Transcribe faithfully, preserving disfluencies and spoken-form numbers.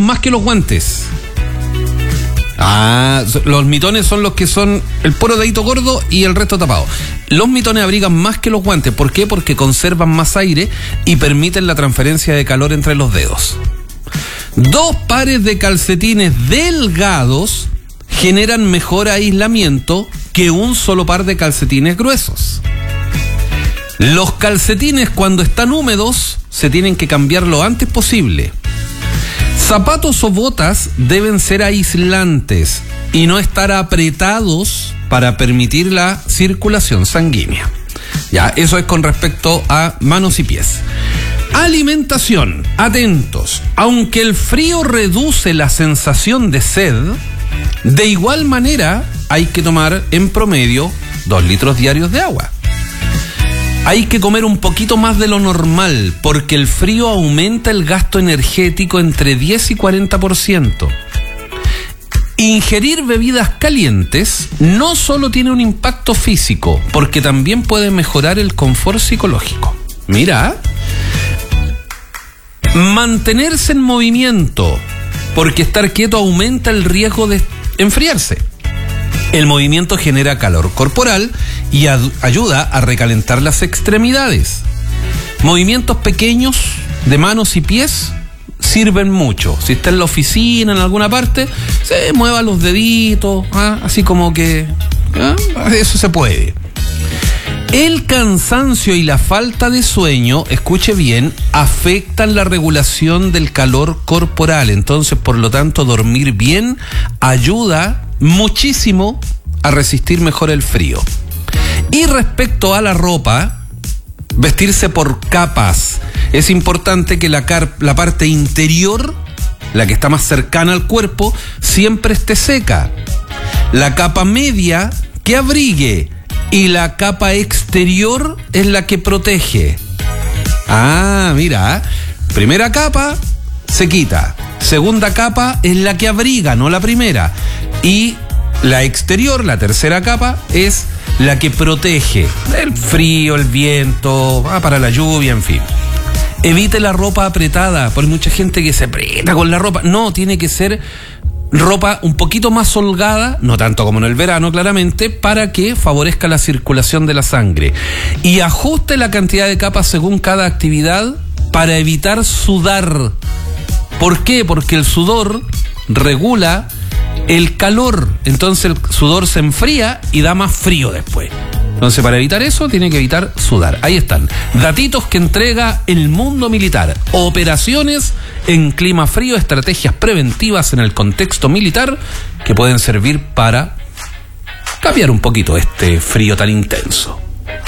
más que los guantes. Ah, los mitones son los que son el puro dedito gordo y el resto tapado. Los mitones abrigan más que los guantes. ¿Por qué? Porque conservan más aire y permiten la transferencia de calor entre los dedos. Dos pares de calcetines delgados generan mejor aislamiento que un solo par de calcetines gruesos. Los calcetines, cuando están húmedos, se tienen que cambiar lo antes posible. Zapatos o botas deben ser aislantes y no estar apretados para permitir la circulación sanguínea. Ya, eso es con respecto a manos y pies. Alimentación, atentos. Aunque el frío reduce la sensación de sed, de igual manera hay que tomar en promedio dos litros diarios de agua. Hay que comer un poquito más de lo normal porque el frío aumenta el gasto energético entre diez y cuarenta por ciento. Ingerir bebidas calientes no solo tiene un impacto físico, porque también puede mejorar el confort psicológico. Mira, mantenerse en movimiento, porque estar quieto aumenta el riesgo de enfriarse. El movimiento genera calor corporal y ad- ayuda a recalentar las extremidades. Movimientos pequeños de manos y pies sirven mucho. Si está en la oficina, en alguna parte, se mueva los deditos, ¿ah? Así como que ¿ah? Eso se puede. El cansancio y la falta de sueño, escuche bien, afectan la regulación del calor corporal. Entonces, por lo tanto, dormir bien ayuda muchísimo a resistir mejor el frío. Y respecto a la ropa, vestirse por capas. Es importante que la, car- la parte interior, la que está más cercana al cuerpo, siempre esté seca. La capa media que abrigue y la capa exterior es la que protege. Ah, mira, primera capa se quita, segunda capa es la que abriga, no la primera, y la exterior, la tercera capa, es la que protege del frío, el viento, ah, para la lluvia, en fin. Evite la ropa apretada, porque hay mucha gente que se aprieta con la ropa. No, tiene que ser ropa un poquito más holgada, no tanto como en el verano, claramente, para que favorezca la circulación de la sangre. Y ajuste la cantidad de capas según cada actividad para evitar sudar. ¿Por qué? Porque el sudor regula el calor, entonces el sudor se enfría y da más frío después. Entonces, para evitar eso, tiene que evitar sudar. Ahí están, datitos que entrega el mundo militar. Operaciones en clima frío, estrategias preventivas en el contexto militar que pueden servir para cambiar un poquito este frío tan intenso.